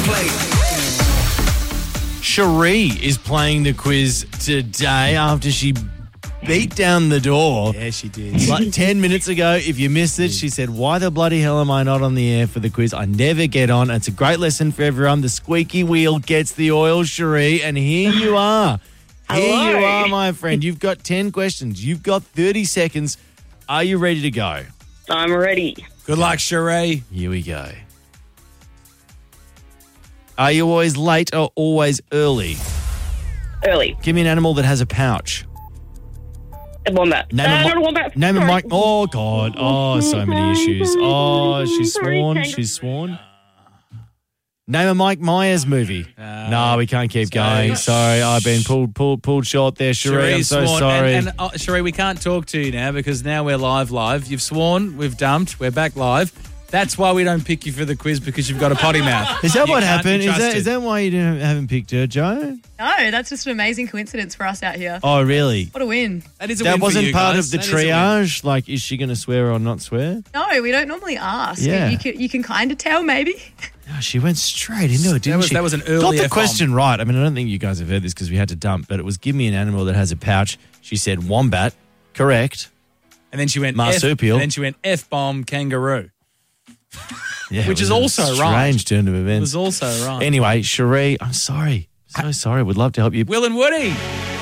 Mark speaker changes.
Speaker 1: Cherie is playing the quiz today after she beat down the door.
Speaker 2: Yeah, she did.
Speaker 1: Like 10 minutes ago. If you missed it, she said, why the bloody hell am I not on the air for the quiz? I never get on. It's a great lesson for everyone. The squeaky wheel gets the oil, Cherie, and here you are. Here you are, my friend. You've got 10 questions. You've got 30 seconds. Are you ready to go?
Speaker 3: I'm ready.
Speaker 2: Good luck, Cherie.
Speaker 1: Here we go. Are you always late or always early?
Speaker 3: Early.
Speaker 1: Give me an animal that has a pouch.
Speaker 3: A wombat. Not a wombat.
Speaker 1: Name a
Speaker 3: Sorry.
Speaker 1: mic. Oh, God. Oh, so many issues. Oh, she's
Speaker 3: Sorry,
Speaker 1: sworn.
Speaker 3: kangaroo.
Speaker 1: She's sworn. Name a Mike Myers movie. No, we can't keep going. Sorry, I've been pulled short there, Cherie. I'm so
Speaker 2: sworn.
Speaker 1: sorry.
Speaker 2: And Cherie, we can't talk to you now because now we're live. You've sworn, we've dumped, we're back live. That's why we don't pick you for the quiz because you've got a potty mouth.
Speaker 1: Is that
Speaker 2: You
Speaker 1: what
Speaker 2: can't be
Speaker 1: happened?
Speaker 2: trusted.
Speaker 1: Is that why you haven't picked her, Joe?
Speaker 4: No, that's just an amazing coincidence for us out here.
Speaker 1: Oh, really?
Speaker 4: What a win.
Speaker 2: That is a
Speaker 1: That
Speaker 2: win for
Speaker 1: wasn't
Speaker 2: you
Speaker 1: part
Speaker 2: guys.
Speaker 1: of the
Speaker 2: That is a win.
Speaker 1: triage? Like, is she going to swear or not swear?
Speaker 4: No, we don't normally ask.
Speaker 1: Yeah.
Speaker 4: You can kind of tell, maybe.
Speaker 1: No, she went straight into it, didn't she?
Speaker 2: That was an early
Speaker 1: Got the
Speaker 2: F-bomb.
Speaker 1: question right. I mean, I don't think you guys have heard this because we had to dump, but it was give me an animal that has a pouch. She said wombat. Correct.
Speaker 2: And then she went
Speaker 1: Marsupial.
Speaker 2: And then she went F-bomb kangaroo.
Speaker 1: Yeah,
Speaker 2: Which
Speaker 1: it
Speaker 2: is
Speaker 1: was
Speaker 2: also
Speaker 1: a
Speaker 2: right.
Speaker 1: strange turn of
Speaker 2: It
Speaker 1: events.
Speaker 2: was also right.
Speaker 1: Anyway, Cherie, I'm sorry. So sorry. Would love to help you.
Speaker 2: Will and Woody.